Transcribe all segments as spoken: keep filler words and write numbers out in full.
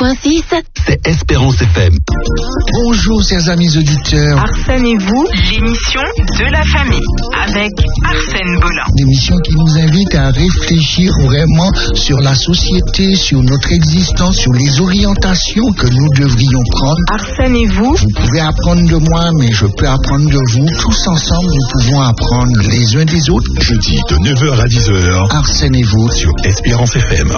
point six, c'est Espérance F M. Bonjour chers amis auditeurs. Arsène et vous, l'émission de la famille avec Arsène Bolin. L'émission qui nous invite à réfléchir vraiment sur la société, sur notre existence, sur les orientations que nous devrions prendre. Arsène et vous. Vous pouvez apprendre de moi, mais je peux apprendre de vous. Tous ensemble, nous pouvons apprendre les uns des autres. Jeudi de neuf heures à dix heures. Arsène et vous sur Espérance F M.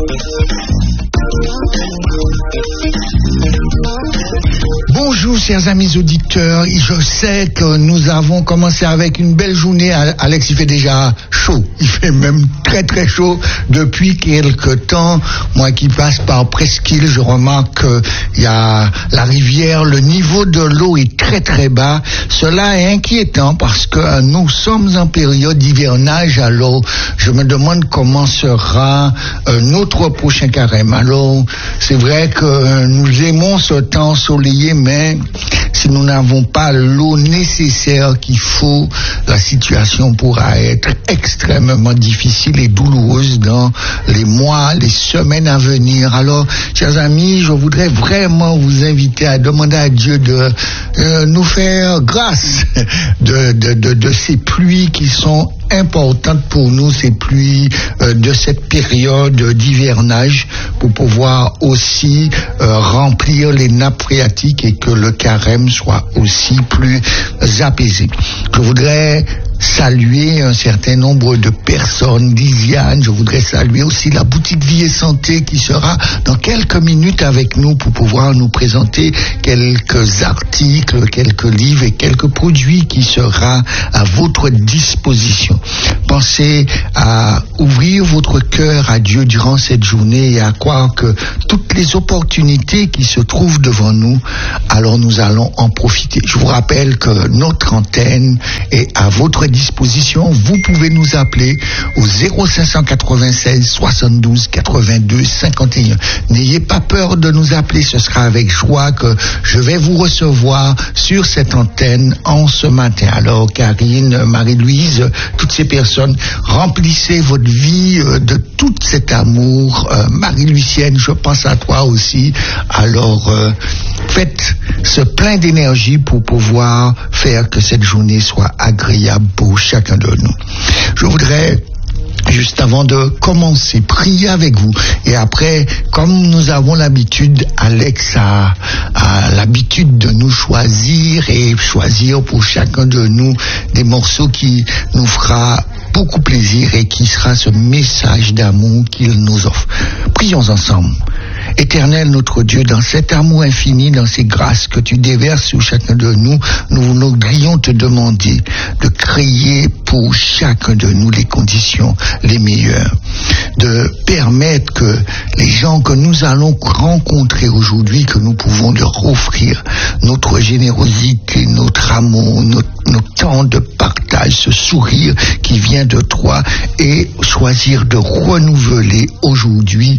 Bonjour chers amis auditeurs, je sais que nous avons commencé avec une belle journée. Alex, il fait déjà chaud, il fait même très très chaud depuis quelque temps. Moi qui passe par Presqu'île, je remarque qu'il y a la rivière, le niveau de l'eau est très très bas. Cela est inquiétant parce que nous sommes en période d'hivernage, alors je me demande comment sera euh, notre prochain carême. Alors c'est vrai que nous aimons ce temps ensoleillé, mais si nous n'avons pas l'eau nécessaire qu'il faut, la situation pourra être extrêmement difficile et douloureuse dans les mois, les semaines à venir. Alors, chers amis, je voudrais vraiment vous inviter à demander à Dieu de euh, nous faire grâce de, de, de, de ces pluies qui sont importantes pour nous, ces pluies euh, de cette période d'hivernage, pour pouvoir aussi euh, remplir les nappes phréatiques et que le carême soit aussi plus apaisé. Je voudrais saluer un certain nombre de personnes, Lisiane, je voudrais saluer aussi la boutique Vie et Santé qui sera dans quelques minutes avec nous pour pouvoir nous présenter quelques articles, quelques livres et quelques produits qui sera à votre disposition. Pensez à ouvrir votre cœur à Dieu durant cette journée et à croire que toutes les opportunités qui se trouvent devant nous, alors nous allons en profiter. Je vous rappelle que notre antenne est à votre disposition. Vous pouvez nous appeler au zéro cinq cent quatre-vingt-seize soixante-douze quatre-vingt-deux cinquante et un. N'ayez pas peur de nous appeler, ce sera avec joie que je vais vous recevoir sur cette antenne en ce matin. Alors Karine, Marie-Louise, toutes ces personnes, remplissez votre vie de tout cet amour. Euh, Marie-Lucienne, je pense à toi aussi. Alors euh, faites ce plein d'énergie pour pouvoir faire que cette journée soit agréable pour chacun de nous. Je voudrais, juste avant de commencer, prier avec vous. Et après, comme nous avons l'habitude, Alex a, a l'habitude de nous choisir et choisir pour chacun de nous des morceaux qui nous fera beaucoup plaisir et qui sera ce message d'amour qu'il nous offre. Prions ensemble. Éternel notre Dieu, dans cet amour infini, dans ces grâces que tu déverses sur chacun de nous, nous voudrions te demander de créer pour chacun de nous les conditions les meilleures, de permettre que les gens que nous allons rencontrer aujourd'hui, que nous pouvons leur offrir notre générosité, notre amour, notre, notre temps de partage, ce sourire qui vient de toi, et choisir de renouveler aujourd'hui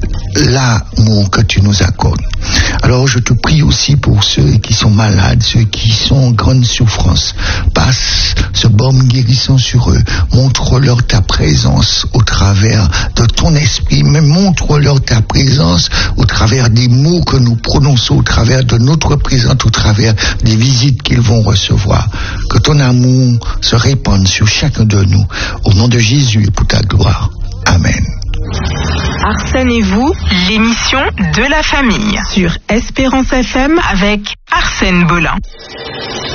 l'amour que tu nous accordes. Alors je te prie aussi pour ceux qui sont malades, ceux qui sont en grande souffrance. Passe ce baume guérissant sur eux. Montre-leur ta présence au travers de ton esprit, mais montre-leur ta présence au travers des mots que nous prononçons, au travers de notre présence, au travers des visites qu'ils vont recevoir. Que ton amour se répande sur chacun de nous. Au nom de Jésus et pour ta gloire. Amen. Arsène et vous, l'émission de la famille sur Espérance F M avec Arsène Bolin.